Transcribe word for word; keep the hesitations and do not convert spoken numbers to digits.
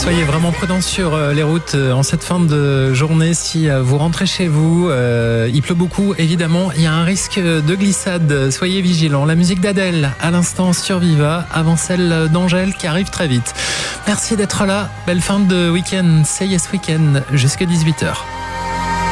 Soyez vraiment prudents sur les routes en cette fin de journée. Si vous rentrez chez vous, euh, il pleut beaucoup, évidemment. Il y a un risque de glissade. Soyez vigilants. La musique d'Adèle, à l'instant sur Viva, avant celle d'Angèle qui arrive très vite. Merci d'être là. Belle fin de week-end. Say Yes Weekend jusqu'à dix-huit heures.